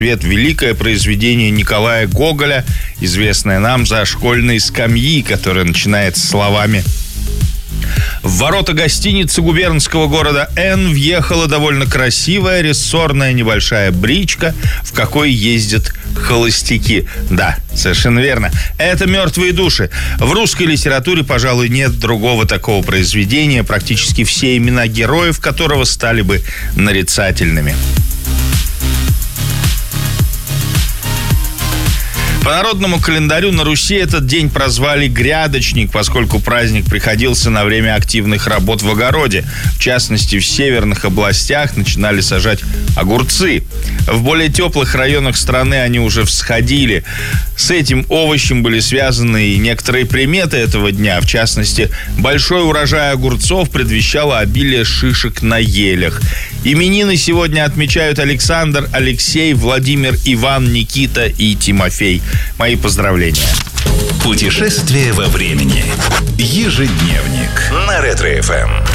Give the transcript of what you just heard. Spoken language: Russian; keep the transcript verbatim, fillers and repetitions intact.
Свет — великое произведение Николая Гоголя, известное нам за «Школьные скамьи», которое начинается словами: «В ворота гостиницы губернского города Н въехала довольно красивая рессорная небольшая бричка, в какой ездят холостяки». Да, совершенно верно. Это «Мертвые души». В русской литературе, пожалуй, нет другого такого произведения, практически все имена героев которого стали бы нарицательными. По народному календарю на Руси этот день прозвали «Грядочник», поскольку праздник приходился на время активных работ в огороде. В частности, в северных областях начинали сажать огурцы. В более теплых районах страны они уже всходили. С этим овощем были связаны и некоторые приметы этого дня. В частности, большой урожай огурцов предвещало обилие шишек на елях. Именины сегодня отмечают Александр, Алексей, Владимир, Иван, Никита и Тимофей. Мои поздравления. Путешествие во времени. Ежедневник на Ретро-эф эм.